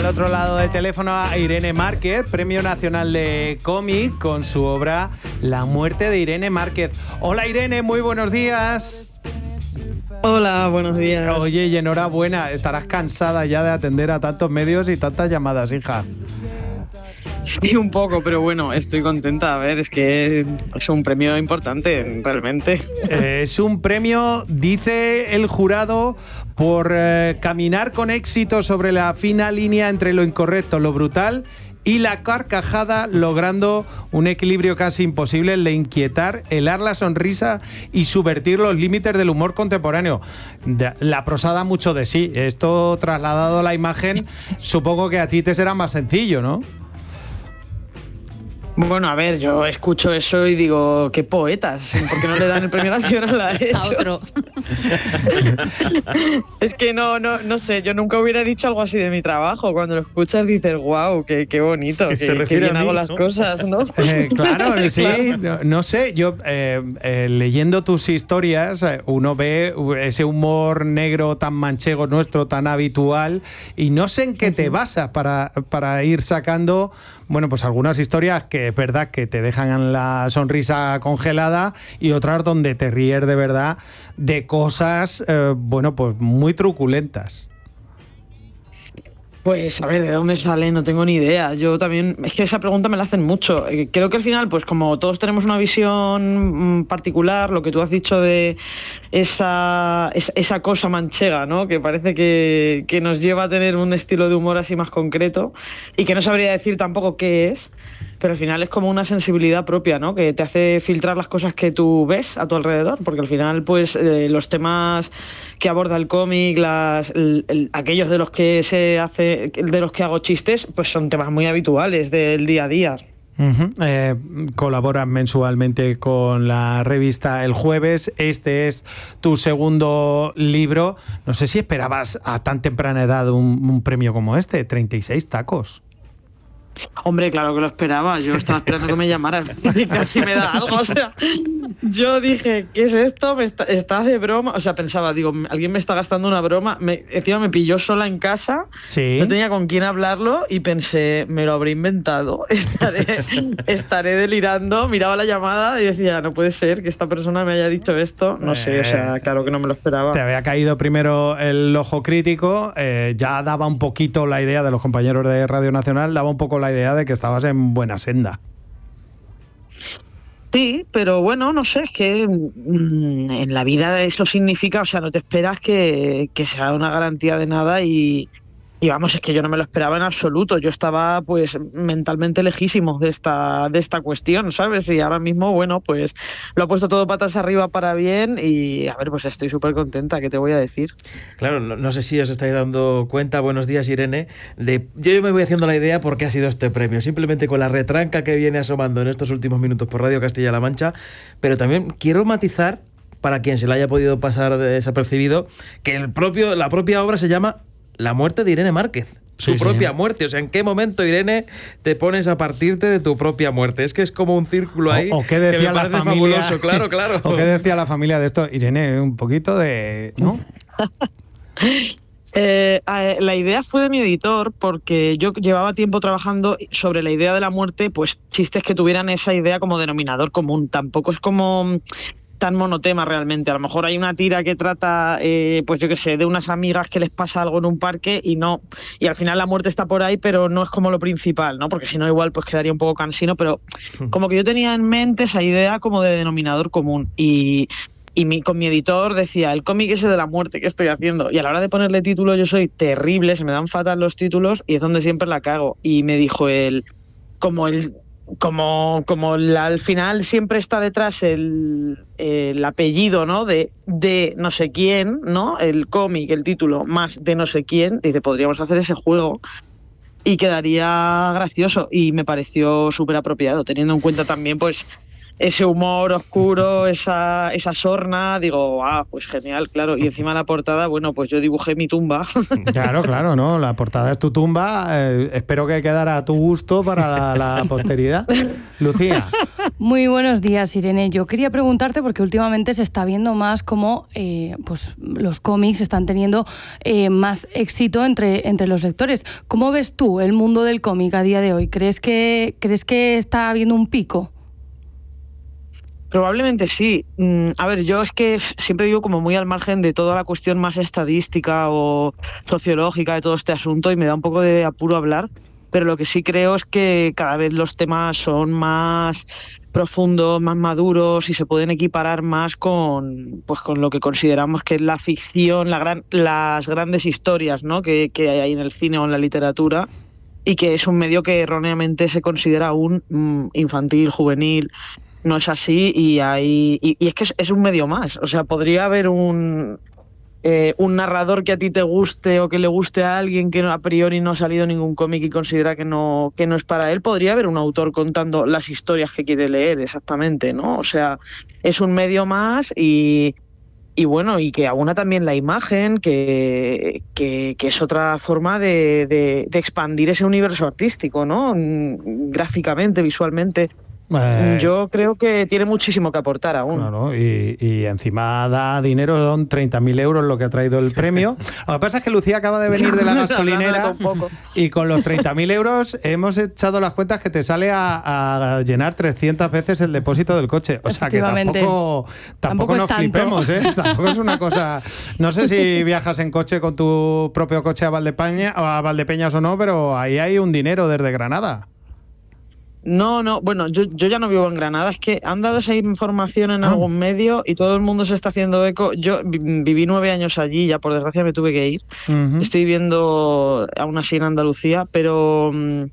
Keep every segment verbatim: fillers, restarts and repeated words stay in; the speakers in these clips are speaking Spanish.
otro lado del teléfono a Irene Márquez, Premio Nacional de Cómic, con su obra La muerte de Irene Márquez. Hola Irene, muy buenos días. Hola, buenos días. Oye, y enhorabuena, estarás cansada ya de atender a tantos medios y tantas llamadas, hija. Sí, un poco, pero bueno, estoy contenta. A ver, es que es un premio importante, realmente. Es un premio, dice el jurado, por eh, caminar con éxito sobre la fina línea entre lo incorrecto, lo brutal y la carcajada, logrando un equilibrio casi imposible, el de inquietar, helar la sonrisa y subvertir los límites del humor contemporáneo. La prosa da mucho de sí. Esto trasladado a la imagen, supongo que a ti te será más sencillo, ¿no? Bueno, a ver, yo escucho eso y digo, qué poetas, ¿por qué no le dan el premio nacional a ellos? A otro. Es que no, no, no sé, yo nunca hubiera dicho algo así de mi trabajo. Cuando lo escuchas dices, wow, qué, qué bonito, qué, qué bien mí, hago ¿no? las cosas, ¿no? Eh, claro, sí, claro. No, no sé, yo eh, eh, leyendo tus historias, uno ve ese humor negro tan manchego nuestro, tan habitual, y no sé en qué te basas para, para ir sacando, bueno, pues algunas historias que es verdad que te dejan la sonrisa congelada y otras donde te ríes de verdad de cosas, eh, bueno, pues muy truculentas. Pues a ver, ¿de dónde sale? No tengo ni idea. Yo también, es que esa pregunta me la hacen mucho. Creo que al final, pues como todos tenemos una visión particular, lo que tú has dicho de esa, esa, esa cosa manchega, ¿no? Que parece que, que nos lleva a tener un estilo de humor así más concreto y que no sabría decir tampoco qué es, pero al final es como una sensibilidad propia, ¿no? Que te hace filtrar las cosas que tú ves a tu alrededor, porque al final, pues eh, los temas que aborda el cómic, las, el, el, aquellos de los que se hace, de los que hago chistes, pues son temas muy habituales del día a día. Uh-huh. Eh, colaboras mensualmente con la revista El Jueves. Este es tu segundo libro. No sé si esperabas a tan temprana edad un, un premio como este, treinta y seis tacos. Hombre, claro que lo esperaba. Yo estaba esperando que me llamaras y casi me da algo. O sea, yo dije, ¿qué es esto? ¿Me está, ¿Estás de broma? O sea, pensaba, digo, alguien me está gastando una broma. Me, encima me pilló sola en casa. Sí. No tenía con quién hablarlo y pensé, me lo habré inventado. Estaré, estaré delirando. Miraba la llamada y decía, no puede ser que esta persona me haya dicho esto. No sé, o sea, claro que no me lo esperaba. Te había caído primero el ojo crítico. Eh, ya daba un poquito la idea de los compañeros de Radio Nacional, daba un poco la idea de que estabas en buena senda. Sí, pero bueno, no sé, es que mmm, en la vida eso significa, o sea, no te esperas que, que sea una garantía de nada y, y vamos, es que yo no me lo esperaba en absoluto. Yo estaba pues mentalmente lejísimo de esta, de esta cuestión, ¿sabes? Y ahora mismo, bueno, pues lo ha puesto todo patas arriba para bien y a ver, pues estoy súper contenta, ¿qué te voy a decir? Claro, no, no sé si os estáis dando cuenta, buenos días Irene, de yo me voy haciendo la idea por qué ha sido este premio, simplemente con la retranca que viene asomando en estos últimos minutos por Radio Castilla-La Mancha, pero también quiero matizar, para quien se le haya podido pasar desapercibido, que el propio, la propia obra se llama La muerte de Irene Márquez. Su sí, propia sí. muerte. O sea, ¿en qué momento, Irene, te pones a partirte de tu propia muerte? Es que es como un círculo ahí o, o qué decía que me la parece familia, fabuloso. Claro, claro. ¿O qué decía la familia de esto? Irene, un poquito de... ¿no? Eh, eh, la idea fue de mi editor porque yo llevaba tiempo trabajando sobre la idea de la muerte, pues chistes que tuvieran esa idea como denominador común. Tampoco es como tan monotema realmente. A lo mejor hay una tira que trata, eh, pues yo qué sé, de unas amigas que les pasa algo en un parque y no, y al final la muerte está por ahí, pero no es como lo principal, ¿no? Porque si no igual pues quedaría un poco cansino, pero como que yo tenía en mente esa idea como de denominador común y... Y mi, con mi editor decía, el cómic ese de la muerte que estoy haciendo. Y a la hora de ponerle título yo soy terrible, se me dan fatal los títulos y es donde siempre la cago. Y me dijo él, como el, como, como la, al final siempre está detrás el, el apellido, ¿no? De, de no sé quién, ¿no? El cómic, el título, más de no sé quién. Dice, podríamos hacer ese juego y quedaría gracioso. Y me pareció súper apropiado, teniendo en cuenta también, pues... ese humor oscuro, esa, esa sorna, digo, ah, pues genial, claro. Y encima la portada, bueno, pues yo dibujé mi tumba. Claro, claro, ¿no? La portada es tu tumba. Eh, espero que quedara a tu gusto para la, la posteridad. Lucía, Muy buenos días, Irene. Yo quería preguntarte, porque últimamente se está viendo más cómo eh, pues, los cómics están teniendo eh, más éxito entre, entre los lectores. ¿Cómo ves tú el mundo del cómic a día de hoy? ¿Crees que, ¿crees que está habiendo un pico? Probablemente sí. A ver, yo es que siempre digo como muy al margen de toda la cuestión más estadística o sociológica de todo este asunto, y me da un poco de apuro hablar, pero lo que sí creo es que cada vez los temas son más profundos, más maduros, y se pueden equiparar más con, pues, con lo que consideramos que es la ficción, la gran, las grandes historias, ¿no?, que, que hay en el cine o en la literatura, y que es un medio que erróneamente se considera aún mm, infantil, juvenil. No es así, y hay y, y es que es, es un medio más. O sea, podría haber un eh, un narrador que a ti te guste o que le guste a alguien que a priori no ha salido ningún cómic y considera que no que no es para él. Podría haber un autor contando las historias que quiere leer exactamente, ¿no? O sea, es un medio más, y y bueno, y que abona también la imagen, que, que, que es otra forma de, de, de expandir ese universo artístico, ¿no? Gráficamente, visualmente. Eh, Yo creo que tiene muchísimo que aportar aún. Claro, y, y encima da dinero, son treinta mil euros lo que ha traído el premio. Lo que pasa es que Lucía acaba de venir de la gasolinera y con los treinta mil euros hemos echado las cuentas que te sale a, a llenar trescientas veces el depósito del coche. O sea que tampoco, tampoco, tampoco nos flipemos, ¿eh? Tampoco es una cosa... No sé si viajas en coche con tu propio coche a Valdepeña, a Valdepeñas o no, pero ahí hay un dinero desde Granada. No, no, bueno, yo, yo ya no vivo en Granada, es que han dado esa información en ah. algún medio y todo el mundo se está haciendo eco. Yo viví nueve años allí, ya por desgracia me tuve que ir. Uh-huh. Estoy viviendo aún así en Andalucía, pero um,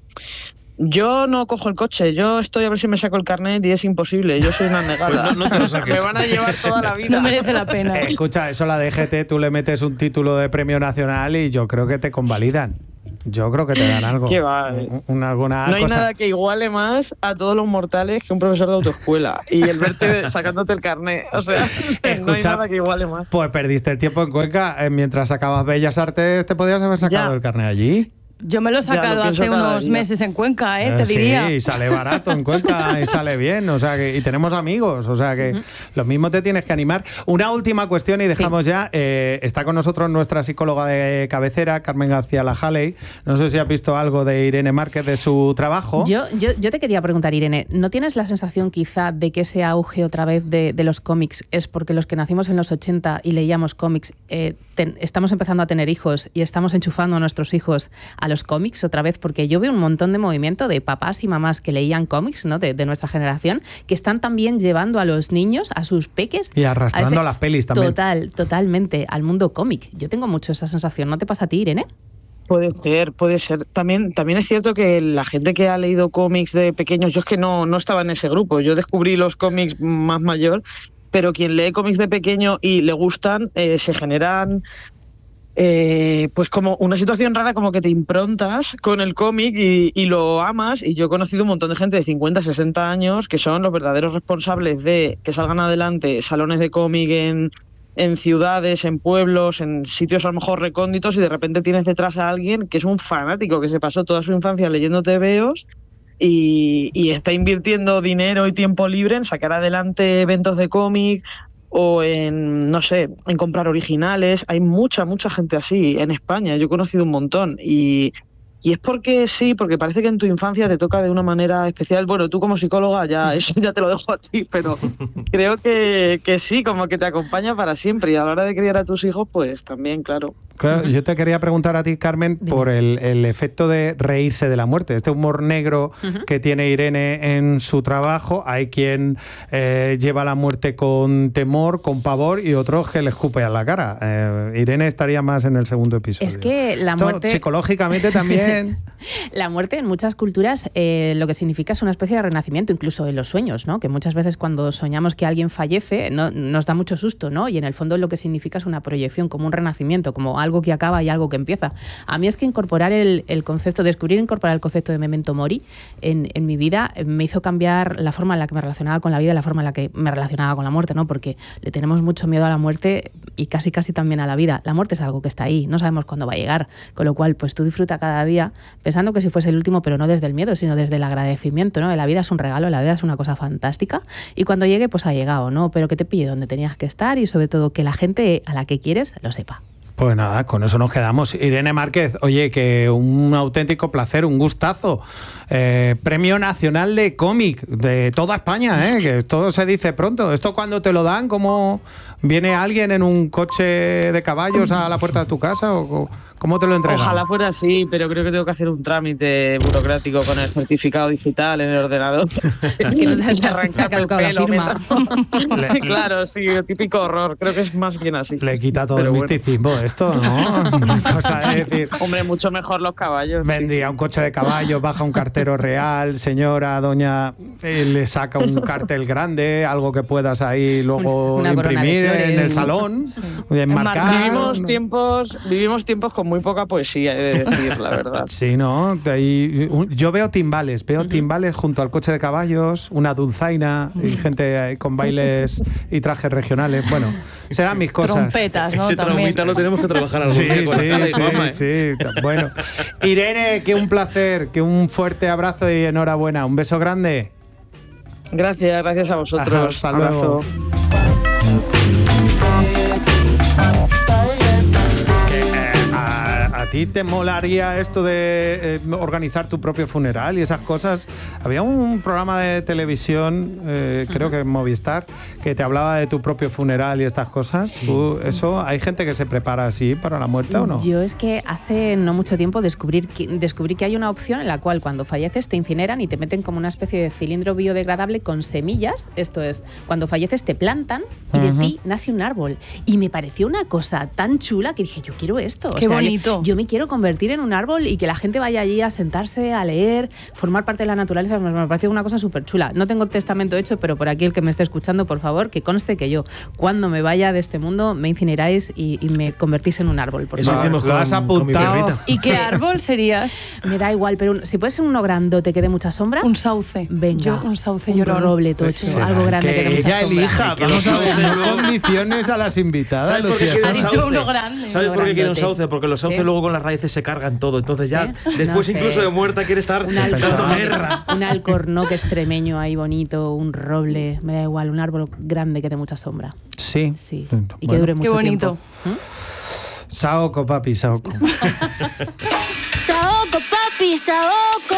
yo no cojo el coche, yo estoy a ver si me saco el carnet y es imposible, yo soy una negada. Pues no, no te lo saques. Me van a llevar toda la vida. No merece la pena. Eh, escucha, eso la D G T, tú le metes un título de premio nacional y yo creo que te convalidan. Yo creo que te dan algo. ¿Qué va? Una, alguna no hay cosa. Nada que iguale más a todos los mortales que un profesor de autoescuela y el verte sacándote el carnet. O sea, Escucha, no hay nada que iguale más. Pues perdiste el tiempo en Cuenca. Mientras sacabas Bellas Artes, ¿te podías haber sacado ya. el carnet allí? Yo me lo he sacado hace unos meses en Cuenca, ¿eh? Te sí, diría. Sí, sale barato en Cuenca y sale bien, o sea que y tenemos amigos, o sea que sí. Lo mismo te tienes que animar. Una última cuestión y dejamos sí. ya. Eh, está con nosotros nuestra psicóloga de cabecera, Carmen García Lajaley. No sé si has visto algo de Irene Márquez, de su trabajo. Yo, yo, yo te quería preguntar, Irene, ¿no tienes la sensación quizá de que ese auge otra vez de, de los cómics es porque los que nacimos en los ochenta y leíamos cómics eh, ten, estamos empezando a tener hijos y estamos enchufando a nuestros hijos a los cómics otra vez? Porque yo veo un montón de movimiento de papás y mamás que leían cómics, ¿no?, de, de nuestra generación, que están también llevando a los niños, a sus peques... Y arrastrando a, ese, a las pelis también. Total, totalmente, al mundo cómic. Yo tengo mucho esa sensación. ¿No te pasa a ti, Irene? Puede ser, puede ser. También, también es cierto que la gente que ha leído cómics de pequeños, yo es que no, no estaba en ese grupo, yo descubrí los cómics más mayor, pero quien lee cómics de pequeño y le gustan, eh, se generan... Eh, pues como una situación rara, como que te improntas con el cómic y, y lo amas, y yo he conocido un montón de gente de cincuenta, sesenta años que son los verdaderos responsables de que salgan adelante salones de cómic en, en ciudades, en pueblos, en sitios a lo mejor recónditos, y de repente tienes detrás a alguien que es un fanático que se pasó toda su infancia leyendo tebeos y, y está invirtiendo dinero y tiempo libre en sacar adelante eventos de cómic o en, no sé, en comprar originales. Hay mucha, mucha gente así en España. Yo he conocido un montón. Y, y es porque sí, porque parece que en tu infancia te toca de una manera especial. Bueno, tú como psicóloga, ya eso ya te lo dejo a ti, pero creo que, que sí, como que te acompaña para siempre. Y a la hora de criar a tus hijos, pues también, claro. Claro, yo te quería preguntar a ti, Carmen, Dime. por el, el efecto de reírse de la muerte, este humor negro uh-huh. que tiene Irene en su trabajo. Hay quien eh, lleva la muerte con temor, con pavor, y otros que le escupe a la cara. Eh, Irene estaría más en el segundo episodio. Es que la Esto, muerte... psicológicamente también... La muerte en muchas culturas eh, lo que significa es una especie de renacimiento, incluso en los sueños, ¿no? Que muchas veces cuando soñamos que alguien fallece no, nos da mucho susto, ¿no? Y en el fondo lo que significa es una proyección, como un renacimiento, como algo que acaba y algo que empieza. A mí es que incorporar el, el concepto, descubrir e incorporar el concepto de Memento Mori en, en mi vida me hizo cambiar la forma en la que me relacionaba con la vida y la forma en la que me relacionaba con la muerte, ¿no? Porque le tenemos mucho miedo a la muerte y casi casi también a la vida. La muerte es algo que está ahí, no sabemos cuándo va a llegar, con lo cual pues tú disfruta cada día pensando pensando que si fuese el último, pero no desde el miedo, sino desde el agradecimiento, ¿no? La vida es un regalo, la vida es una cosa fantástica y cuando llegue, pues ha llegado, ¿no? Pero que te pille donde tenías que estar y sobre todo que la gente a la que quieres lo sepa. Pues nada, con eso nos quedamos. Irene Márquez, oye, que un auténtico placer, un gustazo. Eh, Premio Nacional de Cómic de toda España, ¿eh? Que todo se dice pronto. ¿Esto cuando te lo dan? ¿Cómo viene alguien en un coche de caballos a la puerta de tu casa? ¿O cómo te lo entregan? Ojalá fuera así, pero creo que tengo que hacer un trámite burocrático con el certificado digital en el ordenador. Es que no te has arrancado la firma. Le, claro, sí, típico horror. Creo que es más bien así. Le quita todo pero el bueno. misticismo esto, ¿no? O sea, es decir, hombre, mucho mejor los caballos. Vendría sí, sí. un coche de caballos, baja un cartero real, señora, doña, eh, le saca un cartel grande, algo que puedas ahí luego una imprimir en el salón, sí. enmarcar. Vivimos tiempos, vivimos tiempos con muy poca poesía, he de decir, la verdad. Sí, ¿no? Ahí, yo veo timbales, veo uh-huh. timbales junto al coche de caballos, una dulzaina y gente con bailes y trajes regionales. Bueno, serán mis cosas. Trompetas, ¿no? Ese traumita lo tenemos que trabajar algún sí, día con sí, la sí, Juanma, sí, ¿eh? sí. Bueno, Irene, que un placer, que un fuerte abrazo y enhorabuena. Un beso grande. Gracias, gracias a vosotros. Hasta luego. ¿A ti te molaría esto de eh, organizar tu propio funeral y esas cosas? Había un programa de televisión, eh, creo que en Movistar, que te hablaba de tu propio funeral y estas cosas. Sí. ¿Tú, eso, ¿hay gente que se prepara así para la muerte o no? Yo es que hace no mucho tiempo descubrí que, descubrí que hay una opción en la cual cuando falleces te incineran y te meten como una especie de cilindro biodegradable con semillas. Esto es, cuando falleces te plantan y uh-huh. de ti nace un árbol. Y me pareció una cosa tan chula que dije, yo quiero esto. Qué o sea, bonito. Yo, yo me quiero convertir en un árbol y que la gente vaya allí a sentarse, a leer, formar parte de la naturaleza. Me pareció una cosa súper chula. No tengo testamento hecho, pero por aquí el que me esté escuchando, por favor, que conste que yo, cuando me vaya de este mundo, me incineráis y, y me convertís en un árbol. Por Eso favor. hicimos, lo has apuntado. ¿Y qué árbol serías? Me da igual, pero un, si puede ser uno grandote que dé mucha sombra. Un sauce. Venga. Yo, un sauce un llorón. roble tocho, sí, algo grande que, que dé mucha ella sombra. elija, vamos a ver condiciones a las invitadas. Lucía, ha dicho uno grande. ¿Sabes por qué quiere un sauce? Porque los sauces ¿sí? luego con las raíces se cargan todo. Entonces ya, ¿sí? después no incluso sé. de muerta quiere estar un guerra. Un alcornoque extremeño ahí bonito, un roble, me da igual, un árbol grande que dé mucha sombra. Sí. Sí. Bueno. Y que dure mucho Qué bonito. tiempo. ¿Mm? Saoko, papi, Saoko. Saoko, papi, Saoko.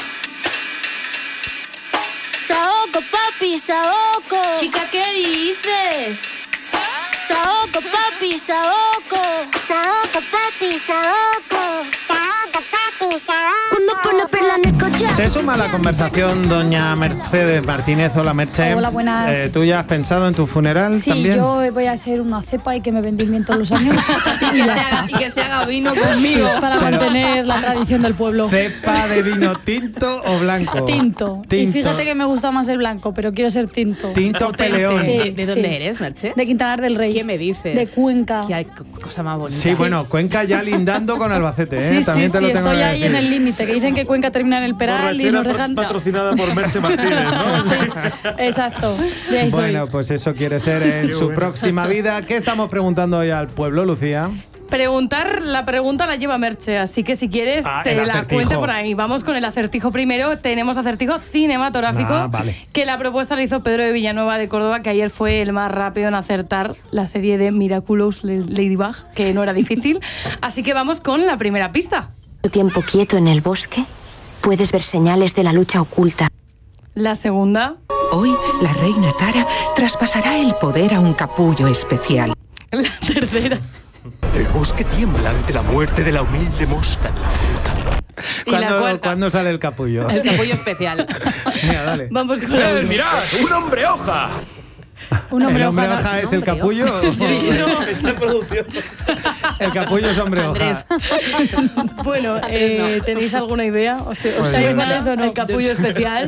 Saoko, papi, Saoko. Chica, ¿qué dices? Saoko, papi, Saoko. Saoko, papi, Saoko. Saoko, papi, Saoko. Cuando pone perla en el collar. Se suma a la conversación doña Mercedes Martínez. Hola, Merche. Hola, buenas. Eh, ¿Tú ya has pensado en tu funeral sí, también? Sí, yo voy a ser una cepa y que me vendéis bien todos los años. y, que se haga, y que se haga vino conmigo. Para Pero, mantener la tradición del pueblo. ¿Cepa de vino tinto o blanco? Tinto. tinto. Y fíjate que me gusta más el blanco, pero quiero ser tinto. Tinto peleón. Sí, ¿De, de dónde sí. eres, Merche? De Quintanar del Rey. ¿Qué me dices? De Cuenca. Que hay cosa más bonita. Sí, bueno, Cuenca ya lindando con Albacete, ¿eh? Sí, También sí, te lo sí, tengo estoy que ahí decir. en el límite, que dicen que Cuenca termina en el Peral y nos dejan... patrocinada por Merche Martínez, ¿no? Sí, exacto. De ahí bueno, soy. pues eso quiere ser en su bueno. próxima vida. ¿Qué estamos preguntando hoy al pueblo, Lucía? Preguntar, la pregunta la lleva Merche, así que si quieres ah, te la cuente por ahí. Vamos con el acertijo primero. Tenemos acertijo cinematográfico ah, vale. que la propuesta la hizo Pedro de Villanueva de Córdoba, que ayer fue el más rápido en acertar la serie de Miraculous Ladybug, que no era difícil. Así que vamos con la primera pista. Tu tiempo quieto en el bosque, puedes ver señales de la lucha oculta. La segunda. Hoy la reina Tara traspasará el poder a un capullo especial. La tercera. El bosque tiembla ante la muerte de la humilde mosca en la fruta. ¿Cuándo, ¿Cuándo sale el capullo? El capullo especial. Mira, dale. Vamos con la ¡Eh, mirad! ¡Un hombre hoja! Un hombre ¿El hombre hoja, hoja es no, el capullo? Sí, sí, no. Está en producción. El capullo es hombre Andrés. hoja. Bueno, eh, no. ¿tenéis alguna idea? O sea, pues ¿os sabéis no. cuál es o no? El capullo especial.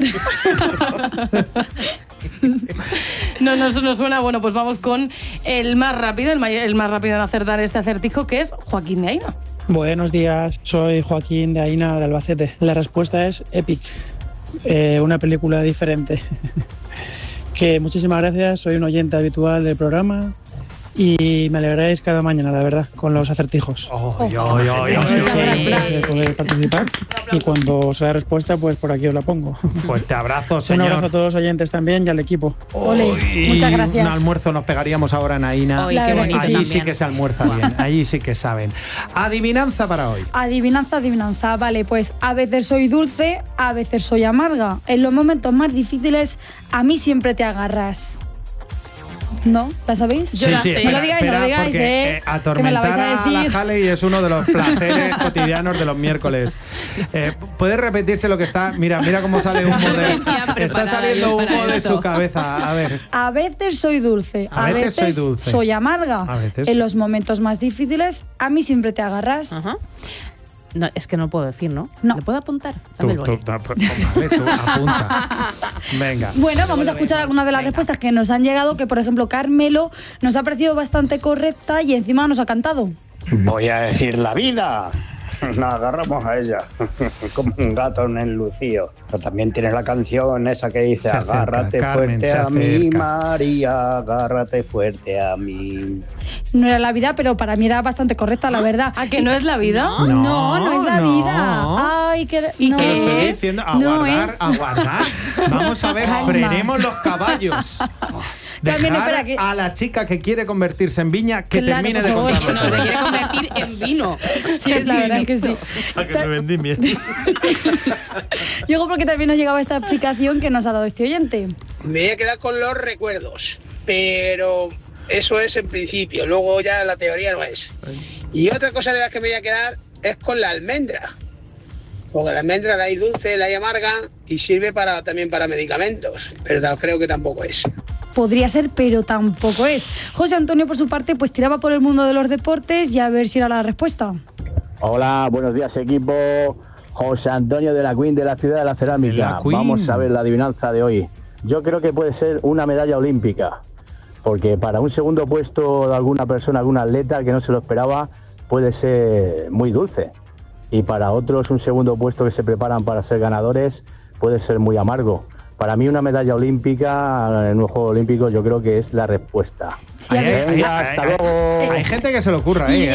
No, no, eso no suena. Bueno, pues vamos con el más rápido, el, may- el más rápido en acertar este acertijo, que es Joaquín de Aina. Buenos días, soy Joaquín de Aina de Albacete. La respuesta es Epic, eh, una película diferente. Que muchísimas gracias, soy un oyente habitual del programa y me alegráis cada mañana, la verdad, con los acertijos. Oh, oh, oh, oh, oh, de poder participar y cuando os dé respuesta, pues por aquí os la pongo. Fuerte abrazo, señor. Un abrazo a todos los oyentes también y al equipo. Ole, muchas gracias. Un almuerzo nos pegaríamos ahora en Aina. Ay, qué bonito. Allí También. sí que se almuerza bien, allí sí que saben. Adivinanza para hoy. Adivinanza, adivinanza. Vale, pues a veces soy dulce, a veces soy amarga. En los momentos más difíciles, a mí siempre te agarras. ¿No? ¿La sabéis? Yo sí, la sí, sé. No lo digáis, no lo digáis, porque, ¿eh? eh atormentar que me la vais a, decir. a la Haley es uno de los placeres cotidianos de los miércoles. Eh, ¿Puedes repetirse lo que está? Mira, mira cómo sale humo de... Está saliendo humo de su cabeza. A ver. A veces soy dulce, a, a veces, veces soy dulce. Soy amarga. A veces. En los momentos más difíciles, a mí siempre te agarras. Ajá. No, es que no puedo decir, ¿no? No. ¿Le puedo apuntar? Tú, tú, tú, vale, tú apunta. Venga. Bueno, vamos a escuchar algunas de las Venga. respuestas que nos han llegado, que por ejemplo Carmelo nos ha parecido bastante correcta y encima nos ha cantado. Voy a decir la vida. Nos agarramos a ella como un gato en el lucío. Pero también tiene la canción esa que dice: se agárrate acerca, fuerte Carmen, a mí, María, agárrate fuerte a mí. No era la vida, pero para mí era bastante correcta, la verdad. ¿A que no es la vida? No, no, no es la no. vida. Ay, que ¿Y no te lo estoy es? diciendo? No Aguardar, es. aguardar. Vamos a ver, Calma. frenemos los caballos. Dejar También, espera, que... a la chica que quiere convertirse en viña que Claro, termine por de favor. contarlo. No, se quiere convertir en vino. Sí, es la verdad que sí. A que me vendí bien. Luego porque también nos llegaba esta explicación que nos ha dado este oyente. Me voy a quedar con los recuerdos, pero eso es en principio, luego ya la teoría no es. Y otra cosa de las que me voy a quedar es con la almendra. Porque la almendra la hay dulce, la hay amarga y sirve para, también para medicamentos, pero creo que tampoco es. Podría ser, pero tampoco es. José Antonio, por su parte, pues tiraba por el mundo de los deportes y a ver si era la respuesta. Hola, buenos días equipo. José Antonio de la Queen de la ciudad de la cerámica. La Vamos a ver la adivinanza de hoy. Yo creo que puede ser una medalla olímpica, porque para un segundo puesto de alguna persona, algún atleta que no se lo esperaba, puede ser muy dulce. Y para otros un segundo puesto que se preparan para ser ganadores puede ser muy amargo. Para mí una medalla olímpica en un juego olímpico yo creo que es la respuesta. Sí, hay, Venga, hay, hasta hay, luego. Hay gente que se lo ocurra, ¿eh?